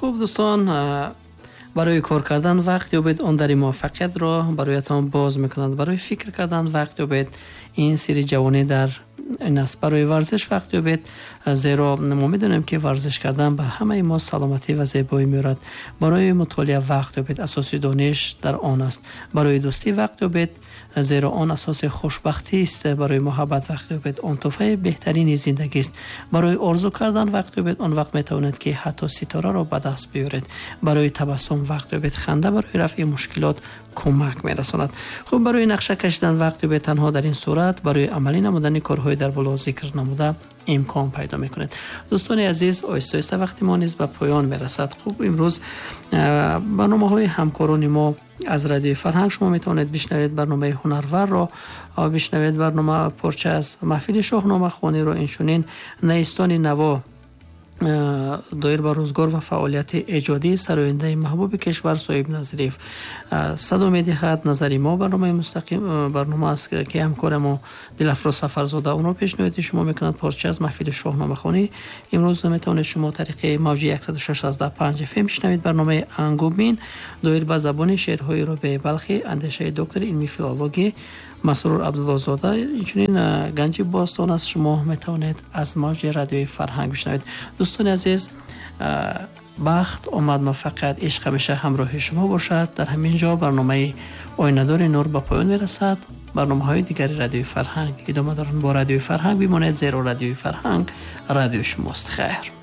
خوب دوستان، برای کار کردن وقت یابید، آن در موفقیت را برایتان باز میکنند. برای فکر کردن وقت یابید، این سری جوانی در این است. برای ورزش وقت یابید، زیرا ما میدونیم که ورزش کردن به همه ما سلامتی و زیبایی میارد. برای مطالعه وقت یابید، اساس دانش در آن است. برای دوستی وقت یابید، زیرا آن اساس خوشبختی است. برای محبت وقت یابید، آن تحفه بهترین زندگی است. برای آرزو کردن وقت یابید، آن وقت میتواند که حتی ستاره را به دست بیارید. برای تبسم وقت یابید، خنده برای رفع مشکلات کمک میرساند. خب برای نقشه کشیدن وقت یابید، تنها در این صورت برای عملی نمودن کارهای در بالا ذکر نموده امکان پیدا میکنید. دوستان عزیز، آیسته آیسته وقتی ما نیز به پایان میرسد. خوب امروز برنامه‌های همکاران ما از رادیوی فرهنگ شما میتونید بشنوید. برنامه هنرور را بشنوید، برنامه پرچه از محفل شاهنامه خوانی را، اینچنین نیستان نوا دایر بر روزگار و فعالیت ایجادی سراینده محبوب کشور صاحب نظریف صدا میدهد. نظری ما برنامه مستقیم برنامه است که همکار ما دلفراز سفرزاده اون رو پیشنهاد شما میکند. پارچه از محفل شاهنامه خوانی امروز میتونید شما طریق موج 106.5 FM بشنوید. برنامه انگوبین دایر به زبان شعرهای رو به بلخی اندیشه دکتر علمی فیلولوژی مسرور عبدالله زاده، اینچنین گنج باستان از شما میتونید از موج رادیوی فرهنگ بشنوید. دوستان عزیز، بخت، آمد، موفقیت، عشق همیشه همراه شما باشد. در همین جا برنامه آینه‌دار نور به پایان میرسد. برنامه‌های دیگری رادیوی فرهنگ ادامه دارند. با رادیوی فرهنگ بمانید، زیرا رادیوی فرهنگ رادیو شماست. خیر.